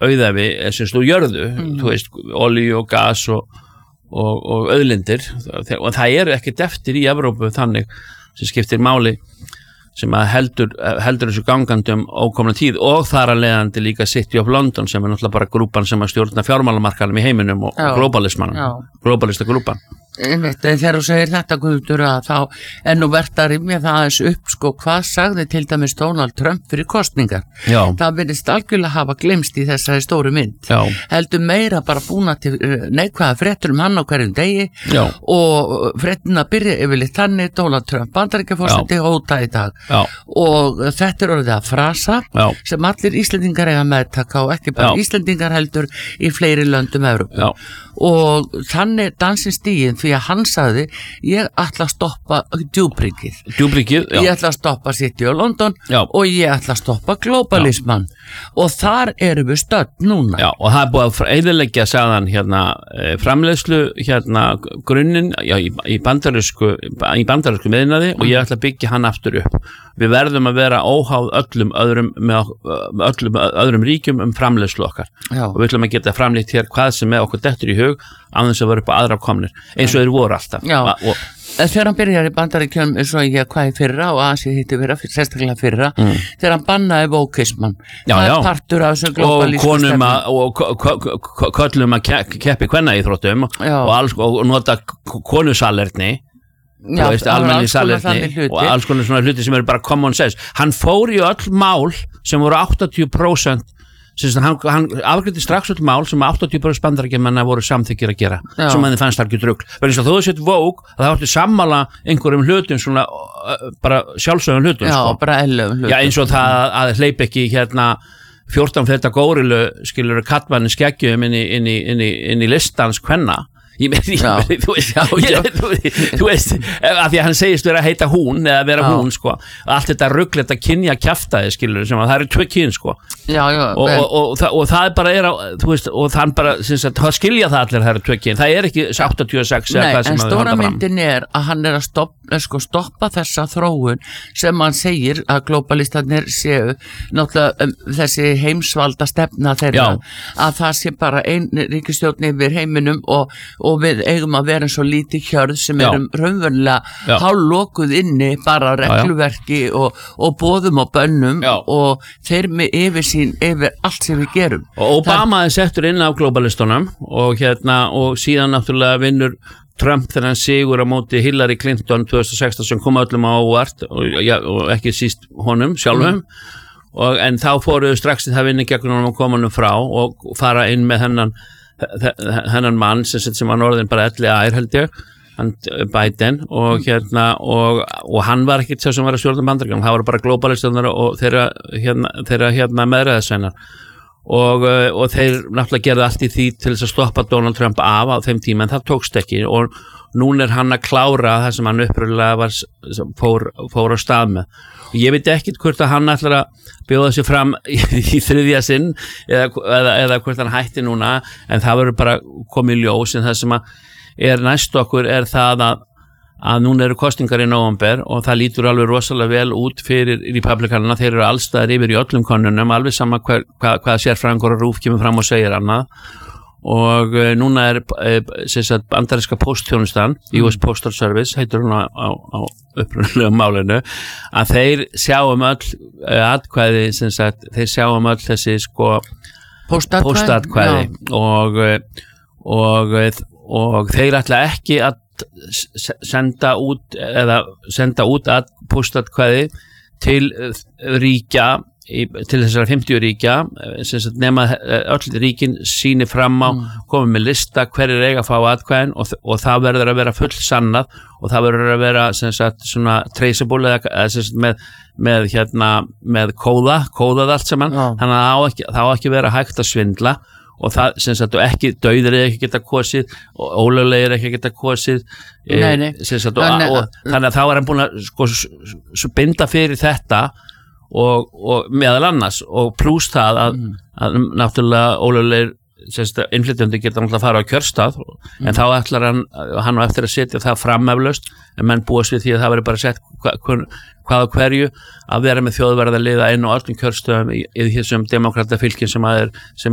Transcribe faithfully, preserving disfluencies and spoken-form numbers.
auðæfi semst úr jörðu, mm. þú veist, olíu og gas og, og, og auðlindir og það eru ekkert eftir í Evrópu þannig sem skiptir máli sem að heldur, heldur þessu gangandi um ókomna tíð og þar að leiðandi líka City of London sem er náttúrulega bara grúpan sem að stjórna fjármálamarkaðum í heiminum og já, globalismanum, globalista grúpan. Einmitt, þegar þú segir þetta Guðmundur að þá er nú vert að rifja það aðeins upp sko hvað sagði til dæmis Donald Trump fyrir kosningar. Já. Það virðist algjörlega hafa glemst í þessari stóru mynd. Já. Heldur meira bara búna til neikvæða fréttur um hann á hverjum degi. Já. Og fréttina byrja yfirleitt þannig Donald Trump Bandaríkjaforseti hóta í dag. Já. Og þetta er orðið að frasa Já. Sem allir Íslendingar eiga meðtaka og ekki bara Já. Íslendingar heldur í fleiri löndum Evrópu. Já. Og þannig dansinn stíginn því að hann sagði ég ætla að stoppa djúbryggið djúbryggið, já ég ætla að stoppa City of London já. Og ég ætla að stoppa globalisman já. Og þar erum við stödd núna já, og það er búið að eyðileggja sagðan hérna framleiðslu hérna grunninn já, í, í bandarísku í bandarísku miðnaði mm. og ég ætla að byggja hann aftur upp við verðum að vera óháð öllum öðrum með öllum öðrum ríkjum um framleiðslu okkar já. Og við ætlum að geta framleitt hér hvað sem með okkur dettur í hug án þess að vera upp á aðra komnir eins og þeir voru alltaf já. Og þegar hann byrjar í Bandaríkjunum eins og ég hvað í fyrra og Asi hitti vera sérstaklega fyrra mm. þegar hann bannaði wokeisman það er partur af þessu globalísku stefnu og köllum að keppi kvenna íþróttum og, alls, og nota konusalerni Já, veist, almenni salerni og alls konar svona hluti sem eru bara common sense hann fór í öll mál sem voru áttatíu prósent hann, hann afgreiddi strax öll mál sem áttatíu prósent bandaríkjamanna voru samþykkir að gera Já. Sem hann fannst algjör rugl vegna þess að þú hefur sett vók að það áttu sammála einhverjum hlutum svona bara sjálfsögum hlutum Já, sko. bara ellum hlutum Já, eins og það að hleyp ekki hérna fjórtán feta górilu skilur kattmanni skeggjum inn í, inn í, inn í, inn í listans kvenna Ég með því, þú veist, já, já. Þú, þú veist, af því að hann segist vera að heita hún eða vera já. Hún, sko, allt þetta rugl, þetta kynja kjaftaði, skilur, sem að það eru tvö kyn, sko, já, já, og, og, og, og, og það er bara, er á, þú veist, og þann bara, sem sagt, það skilja það allir, það eru tvö kyn, það er ekki áttatíu og sex eða hvað sem að Nei, en stóra myndin er að hann er að stoppa, sko, stoppa þessa þróun sem hann segir að globalistarnir séu, náttúrulega um, þessi heimsvalda stefna þeirra, já. Að það sé bara ein ríkisstjórn yfir heiminum og og við eigum að vera svo lítið hjörð sem já. Erum raunverulega hálflokuð inni bara regluverki já, já. Og, og boðum og bönnum já. Og þeir með yfir sín yfir allt sem við gerum og Obama er settur inn á globalistunum og hérna og síðan náttúrulega vinnur Trump þegar hann sigur á móti Hillary Clinton tvö þúsund og sextán sem kom öllum á óvart og, ja, og ekki síst honum sjálfum mm. og, en þá fóruðu strax það vinni gegn honum og koma honum frá og fara inn með hennan hennan mann sem, sem var orðin bara elli ær held ég hann, Biden og hérna og, og hann var ekkert sem var að stjórna Bandaríkjunum það var bara globalistunar og þeirra hérna, þeirra hérna meðræðisveinar og, og þeir náttúrulega gerði allt í því til þess að stoppa Donald Trump af á þeim tíma en það tókst ekki og núna er hann að klára það sem hann uppröðlega var fór, fór á stað með og ég veit ekkert hvort að hann ætlar að bjóða sig fram í, í þriðja sinn eða, eða, eða hvort hann hætti núna en það verður bara komið í ljós en það sem að er næst okkur er það að, að núna eru kosningar í nóvember og það lítur alveg rosalega vel út fyrir republikanana, þeir eru allstaðar yfir í öllum konunum, alveg sama hver, hva, hvað sérfræðingur og rúf kemur fram og segir annað og uh, núna er uh, bandaríska póstþjónustan U S Postal Service heitur hún á, á, á upprunalega málinu að þeir sjáum öll uh, atkvæði sem sagt, þeir sjáum öll þessi sko póstatkvæði og, og, og, og þeir ætla ekki að senda út eða senda út að póstatkvæði til ríkja Í, til þessara fimmtíu ríkja sem sagt, nema öll ríkin síni fram á, mm. komið með lista hverjir eiga að fá atkvæðin og, og það verður að vera full sannað og það verður að vera sem sagt, svona traceable eða, eða sem sagt, með, með, hérna, með kóða, kóðað allt saman oh. þannig að það á ekki, það á ekki vera hægt að svindla og það sem sagt ekki dauðir er ekki geta kosið og ólöglegir ekki geta kosið nei, nei. E, sagt, og, og, þannig að þá er hann búin að sko, binda fyrir þetta Og, og meðal annars og pluss það að, mm. að náttúrulega ólöglegir innflytjandi geta náttúrulega að fara á kjörstað mm. en þá ætlar hann, hann á eftir að setja það frameflaust en menn búast við því að það verður bara sett hva, hvað og hverju að vera með þjóðverða liða inn á öllum kjörstöðum í, í þessum demokrata fylkin sem að er sem